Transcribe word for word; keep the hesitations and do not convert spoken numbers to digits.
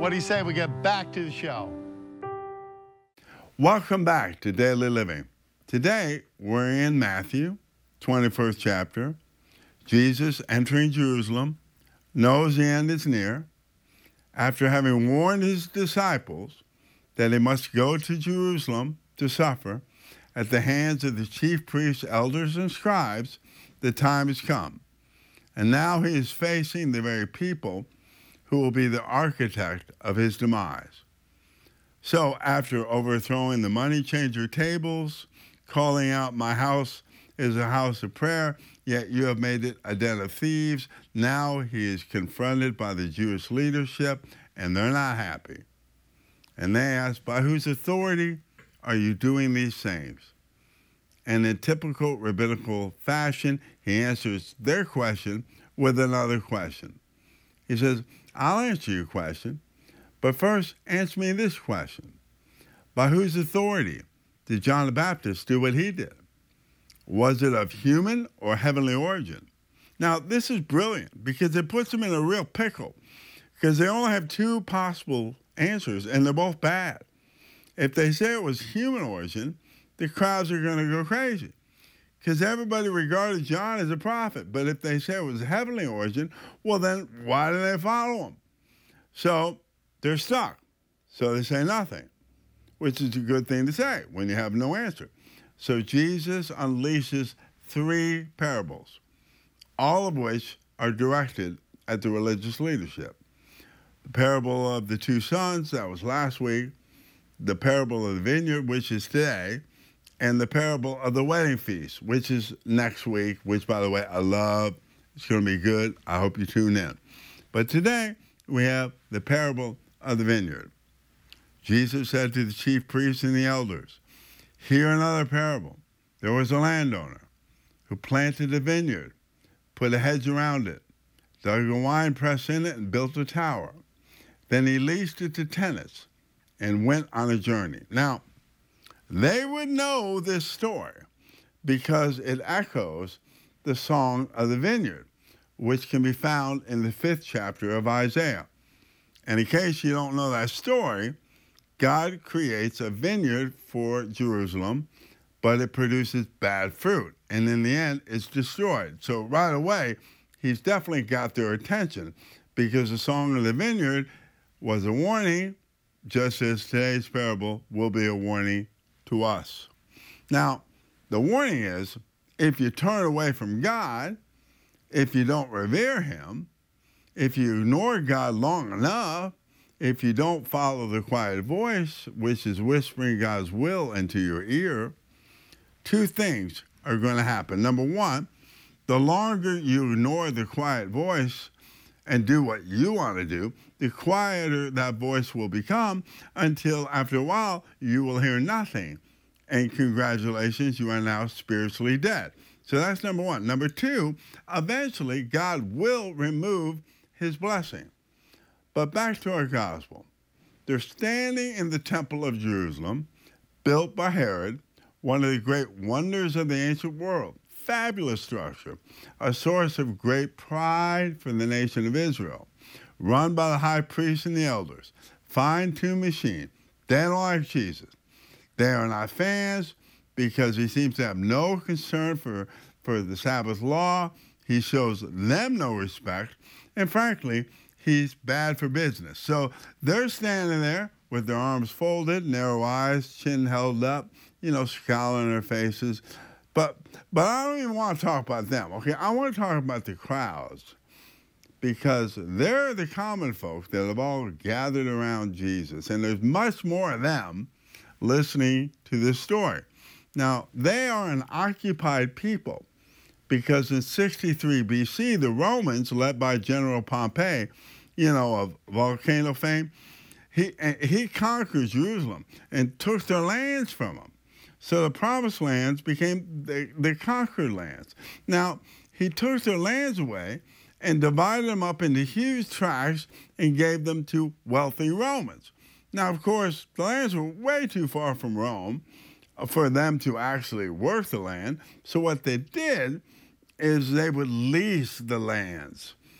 What do you say we get back to the show? Welcome back to Daily Living. Today, we're in Matthew, twenty-first chapter. Jesus, entering Jerusalem, knows the end is near. After having warned his disciples that he must go to Jerusalem to suffer at the hands of the chief priests, elders, and scribes, the time has come. And now he is facing the very people who will be the architect of his demise. So after overthrowing the money changer tables, calling out, "My house is a house of prayer, yet you have made it a den of thieves," now he is confronted by the Jewish leadership, and they're not happy. And they ask, "By whose authority are you doing these things?" And in typical rabbinical fashion, he answers their question with another question. He says, "I'll answer your question, but first answer me this question. By whose authority did John the Baptist do what he did? Was it of human or heavenly origin?" Now, this is brilliant because it puts them in a real pickle because they only have two possible answers, and they're both bad. If they say it was human origin, the crowds are going to go crazy because everybody regarded John as a prophet. But if they say it was heavenly origin, well, then why do they follow him? So they're stuck. So they say nothing, which is a good thing to say when you have no answer. So Jesus unleashes three parables, all of which are directed at the religious leadership. The parable of the two sons, that was last week, the parable of the vineyard, which is today, and the parable of the wedding feast, which is next week, which, by the way, I love. It's going to be good. I hope you tune in. But today, we have the parable of the vineyard. Jesus said to the chief priests and the elders, "Hear another parable. There was a landowner who planted a vineyard, put a hedge around it, dug a wine press in it, and built a tower. Then he leased it to tenants and went on a journey." Now, they would know this story because it echoes the Song of the Vineyard, which can be found in the fifth chapter of Isaiah. And in case you don't know that story, God creates a vineyard for Jerusalem, but it produces bad fruit. And in the end, it's destroyed. So right away, he's definitely got their attention because the Song of the Vineyard was a warning, just as today's parable will be a warning to us. Now, the warning is, if you turn away from God, if you don't revere him, if you ignore God long enough, if you don't follow the quiet voice, which is whispering God's will into your ear, two things are going to happen. Number one, the longer you ignore the quiet voice and do what you want to do, the quieter that voice will become until after a while you will hear nothing. And congratulations, you are now spiritually dead. So that's number one. Number two, eventually God will remove his blessing. But back to our gospel. They're standing in the temple of Jerusalem, built by Herod, one of the great wonders of the ancient world. Fabulous structure, a source of great pride for the nation of Israel, run by the high priests and the elders. Fine-tuned machine. They don't like Jesus. They are not fans because he seems to have no concern for, for the Sabbath law. He shows them no respect. And frankly, he's bad for business. So they're standing there with their arms folded, narrow eyes, chin held up, you know, scowl on their faces. But but I don't even want to talk about them, okay? I want to talk about the crowds because they're the common folk that have all gathered around Jesus, and there's much more of them listening to this story. Now, they are an occupied people because in sixty-three B C, the Romans, led by General Pompey, you know, of volcano fame, he, he conquered Jerusalem and took their lands from them. So the promised lands became the, the conquered lands. Now, he took their lands away and divided them up into huge tracts and gave them to wealthy Romans. Now, of course, the lands were way too far from Rome for them to actually work the land. So what they did is they would lease the lands.